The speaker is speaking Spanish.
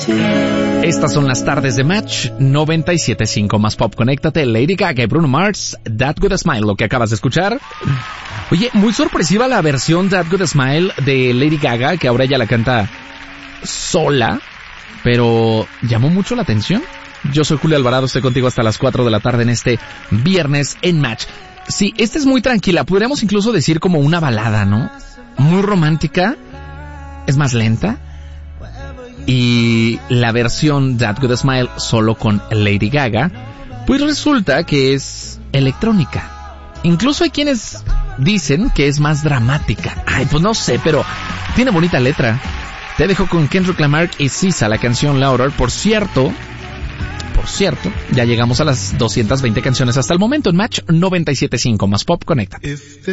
Estas son las tardes de Match 97.5 más pop. Conéctate, Lady Gaga y Bruno Mars, That Good Smile, lo que acabas de escuchar. Oye, muy sorpresiva la versión That Good Smile de Lady Gaga, que ahora ella la canta sola, pero llamó mucho la atención. Yo soy Julio Alvarado, estoy contigo hasta las 4 de la tarde en este viernes en Match. Sí, esta es muy tranquila, podríamos incluso decir como una balada, ¿no? Muy romántica, es más lenta. Y la versión That Good Smile solo con Lady Gaga, pues resulta que es electrónica. Incluso hay quienes dicen que es más dramática. Ay, pues no sé, pero tiene bonita letra. Te dejo con Kendrick Lamar y SZA, la canción Louder. Por cierto, ya llegamos a las 220 canciones hasta el momento en Match 97.5 más pop. Conecta.